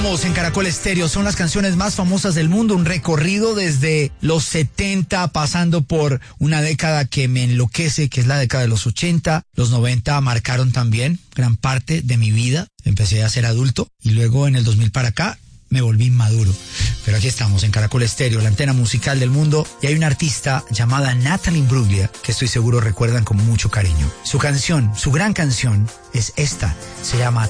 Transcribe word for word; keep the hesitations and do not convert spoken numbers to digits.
En Caracol Estéreo son las canciones más famosas del mundo, un recorrido desde los setenta pasando por una década que me enloquece, que es la década de los ochenta. Los noventa marcaron también gran parte de mi vida, empecé a ser adulto y luego en el dos mil para acá me volví maduro. Pero aquí estamos en Caracol Estéreo, la antena musical del mundo, y hay una artista llamada Natalie Imbruglia que estoy seguro recuerdan con mucho cariño. Su canción, su gran canción es esta, se llama